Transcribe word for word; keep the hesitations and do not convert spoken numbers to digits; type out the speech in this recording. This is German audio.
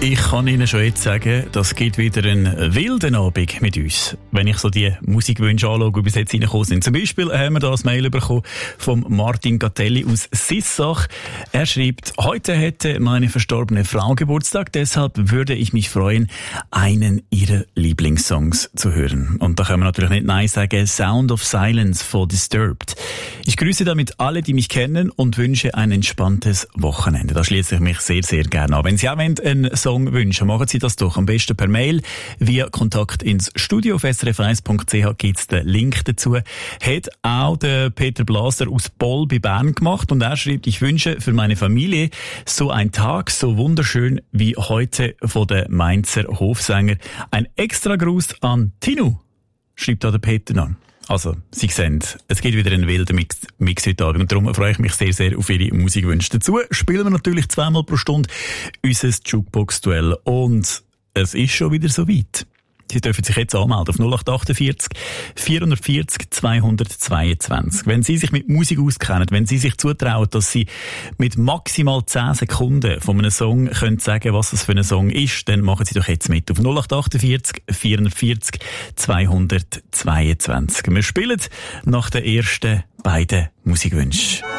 Ich kann Ihnen schon jetzt sagen, das gibt wieder einen wilden Abend mit uns. Wenn ich so die Musikwünsche anschaue, die bis jetzt reingekommen sind. Zum Beispiel haben wir da ein Mail bekommen von Martin Gattelli aus Sissach. Er schreibt, heute hätte meine verstorbene Frau Geburtstag, deshalb würde ich mich freuen, einen ihrer Lieblingssongs zu hören. Und da können wir natürlich nicht Nein sagen, Sound of Silence von Disturbed. Ich grüße damit alle, die mich kennen und wünsche ein entspanntes Wochenende. Da schließe ich mich sehr, sehr gerne an. Wenn Sie auch einen Song wünschen, machen Sie das doch am besten per Mail via Kontakt ins Studio. Auf s r f eins punkt c h gibt es den Link dazu. Hat auch der Peter Blaser aus Boll bei Bern gemacht und er schreibt, ich wünsche für meine Familie so ein Tag so wunderschön wie heute von den Mainzer Hofsänger. Ein extra Gruß an Tinu, schreibt da der Peter an. Also, Sie sehen, es gibt wieder einen wilden Mix, Mix heute Abend und darum freue ich mich sehr, sehr auf Ihre Musikwünsche. Dazu spielen wir natürlich zweimal pro Stunde unser Jukebox-Duell und es ist schon wieder soweit. Sie dürfen sich jetzt anmelden auf null acht achtundvierzig vierhundertvierzig zweihundertzweiundzwanzig. Wenn Sie sich mit Musik auskennen, wenn Sie sich zutrauen, dass Sie mit maximal zehn Sekunden von einem Song können sagen, was es für ein Song ist, dann machen Sie doch jetzt mit auf null acht achtundvierzig vierhundertvierzig zweihundertzweiundzwanzig. Wir spielen nach den ersten beiden Musikwünschen.